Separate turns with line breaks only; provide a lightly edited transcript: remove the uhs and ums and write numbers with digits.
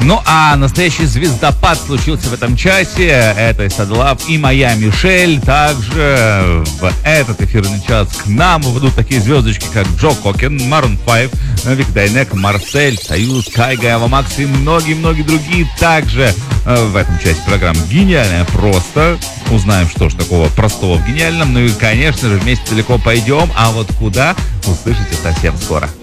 Ну а настоящий звездопад случился в этом часе. Это Садлав и моя Мишель. Также в этот эфирный час к нам выйдут такие звездочки, как Джо Кокен, Maroon 5, Вик Дайнек, Марсель, Союз, Кайга, Ава Макс и многие-многие другие. Также в этом часе программы «Гениальная просто». Узнаем, что ж такого простого в гениальном. Ну и, конечно же, вместе далеко пойдем. А вот куда, услышите совсем скоро.